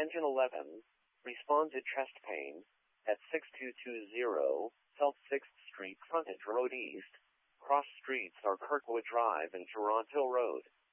Engine 11, respond to chest pain, at 6220 South 6th Street, frontage Road East. Cross streets are Kirkwood Drive and Toronto Road.